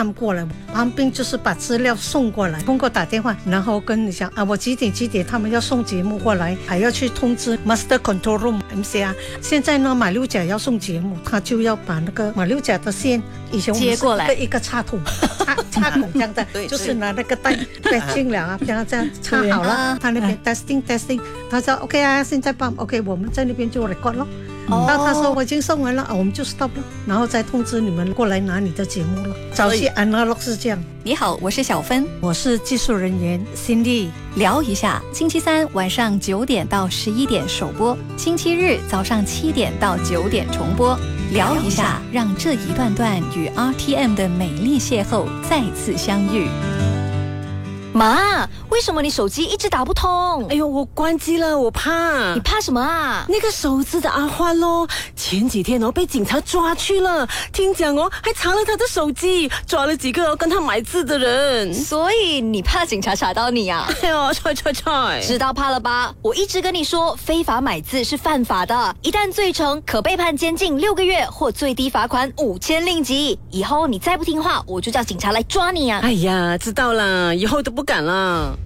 看过来，旁边就是把资料送过来，通过打电话，然后跟你讲啊，我几点他们要送节目过来，还要去通知 Master Control Room MCR。现在呢，马六甲要送节目，他就要把那个马六甲的线以前我们接过来， 一个插筒，插筒这样的，就是拿那个带进了啊，这样插好了，他那边 testing， 他说 OK 啊，现在帮 OK， 我们在那边就 record 咯。然后他说我已经送完了，我们就 stop 了，然后再通知你们过来拿你的节目了。早期 analog 是这样。 你好，我是小芬， 我是技术人员 Cindy。 聊一下，星期三晚上9点到11点首播，星期日早上7点到9点重播。聊一下，让这一段段与 RTM 的美丽邂逅再次相遇。 妈，为什么你手机一直打不通？ 哎呦，我关机了，我怕。 你怕什么啊？ 那个手指的阿欢咯，前几天被警察抓去了，听讲还查了他的手机，抓了几个跟他买字的人。 所以你怕警察查到你啊？ 哎呦，踹！ 知道怕了吧？我一直跟你说，非法买字是犯法的，一旦罪成，可被判监禁6个月或最低罚款5000令吉。以后你再不听话，我就叫警察来抓你啊！ 哎呀，知道了，以后都不敢了。